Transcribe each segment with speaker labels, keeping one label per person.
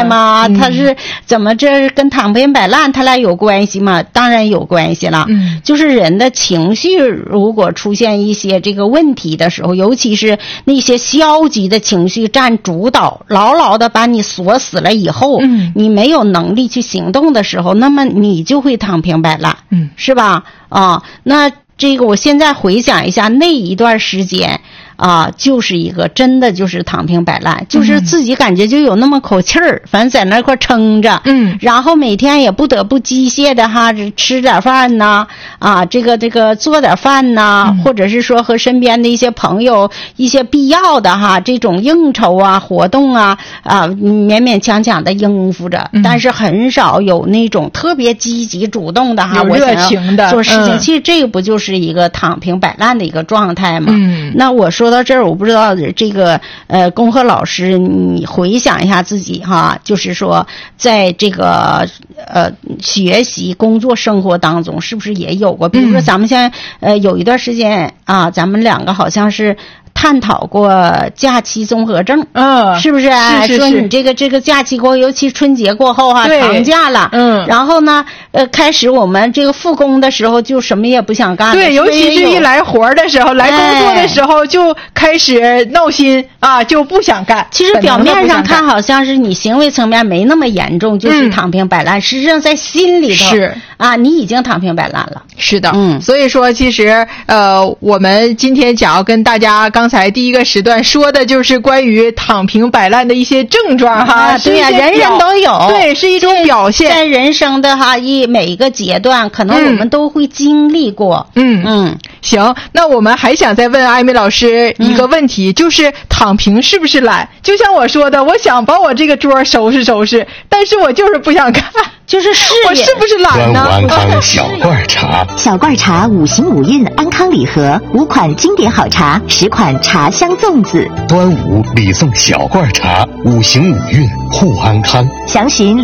Speaker 1: 态吗？它是怎么这跟躺平摆烂它俩有关系吗？当然有关系了。就是人的情绪如果出现一些这个问题的时候，尤其是那些消极的情绪占主导，牢牢的把你锁死了以后，你没有能力去行动的时候，那么你就会躺平摆烂，是吧？那这个我现在回想一下那一段时间就是一个真的就是躺平摆烂，就是自己感觉就有那么口气儿，反正在那块撑着，然后每天也不得不机械的吃点饭呐，这个做点饭呐，或者是说和身边的一些朋友一些必要的这种应酬活动勉勉强强的应付着，但是很少有那种特别积极主动的
Speaker 2: 有热情的
Speaker 1: 做事情，其实这个不就是一个躺平摆烂的一个状态吗？那我说到这儿，我不知道这个恭贺老师，你回想一下自己就是说在这个学习工作生活当中是不是也有过，比如说咱们现在有一段时间咱们两个好像是探讨过假期综合症，是不是？
Speaker 2: 是
Speaker 1: 说你这个假期过，尤其春节过后长假了，然后呢，开始我们这个复工的时候就什么也不想干了，
Speaker 2: 对，尤其是一来活的时候，来工作的时候就开始闹心就不想干。
Speaker 1: 其实表面上看好像是你行为层面没那么严重，就是躺平摆烂，实际上在心里头
Speaker 2: 是
Speaker 1: 你已经躺平摆烂了。
Speaker 2: 是的，所以说其实我们今天想要跟大家刚才第一个时段说的就是关于躺平摆烂的一些症状
Speaker 1: 对呀，人人都有，
Speaker 2: 对，是一种表现，
Speaker 1: 在人生的每一个阶段，可能我们都会经历过。
Speaker 2: 行，那我们还想再问艾米老师一个问题，就是躺平是不是懒？就像我说的，我想把我这个桌收拾收拾，但是我就是不想干，
Speaker 1: 就是
Speaker 2: 我是不是懒呢？
Speaker 3: 端午安康小罐茶，
Speaker 4: 小罐茶5行5韵安康礼盒，5款经典好茶，10款茶香粽子。
Speaker 3: 端午礼送小罐茶，5行5韵护安康。
Speaker 4: 详询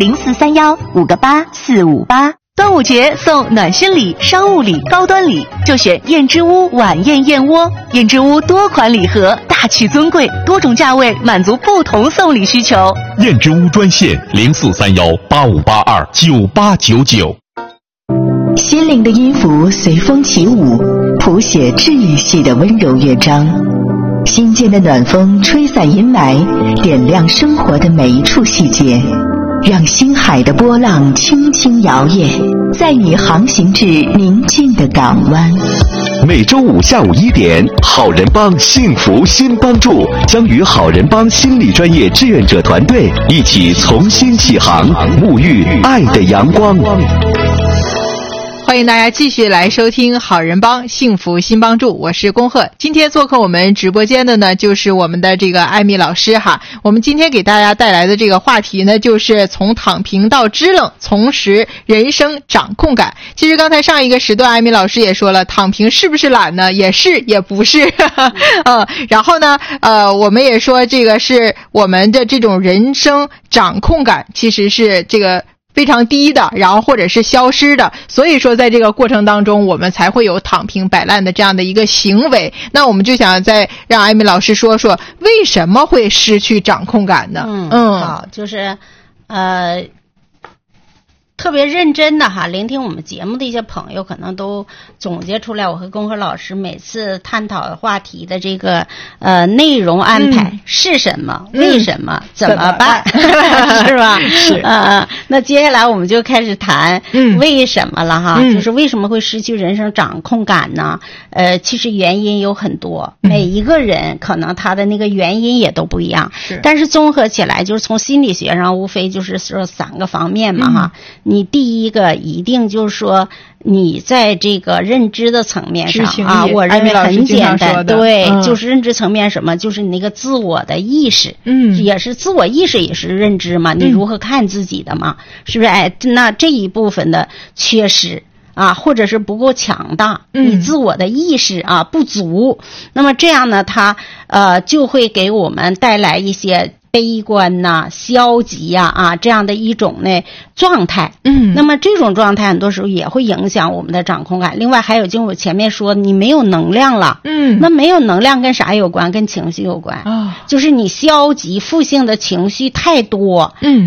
Speaker 4: 0431-58458。端午节送暖心礼、商务礼、高端礼，就选燕之屋晚宴燕窝。燕之屋多款礼盒，大气尊贵，多种价位，满足不同送礼需求。
Speaker 5: 燕之屋专线0431-8582-9899。
Speaker 4: 心灵的音符随风起舞，谱写治愈系的温柔乐章。心间的暖风吹散阴霾，点亮生活的每一处细节，让星海的波浪轻轻摇曳，载你航行至宁静的港湾。
Speaker 5: 每周五下午1点，好人帮幸福新帮助将与好人帮心理专业志愿者团队一起重新起航，沐浴爱的阳光。
Speaker 2: 欢迎大家继续来收听好人帮幸福新帮助，我是恭贺。今天做客我们直播间的呢，就是我们的这个艾米老师我们今天给大家带来的这个话题呢，就是从躺平到支棱，重拾人生掌控感。其实刚才上一个时段艾米老师也说了，躺平是不是懒呢？也是也不是然后呢我们也说这个是我们的这种人生掌控感其实是这个非常低的，然后或者是消失的，所以说在这个过程当中我们才会有躺平摆烂的这样的一个行为。那我们就想再让艾米老师说说为什么会失去掌控感呢？
Speaker 1: 好，就是特别认真的聆听我们节目的一些朋友可能都总结出来我和恭贺老师每次探讨话题的这个内容安排是什么、为什么、怎么办是吧？
Speaker 2: 是
Speaker 1: 那接下来我们就开始谈为什么了就是为什么会失去人生掌控感呢？其实原因有很多，每一个人可能他的那个原因也都不一样，但是综合起来就是从心理学上无非就是说3个方面嘛你第一个一定就是说你在这个认知的层面上我认为很简单，对，就是认知层面什么，就是你那个自我的意识，也是自我意识也是认知嘛，你如何看自己的嘛，是不是？那这一部分的缺失或者是不够强大，你自我的意识不足，那么这样呢，它就会给我们带来一些悲观消极这样的一种状态。那么这种状态很多时候也会影响我们的掌控感。另外还有就是我前面说你没有能量了，那没有能量跟啥有关？跟情绪有关，就是你消极负性的情绪太多，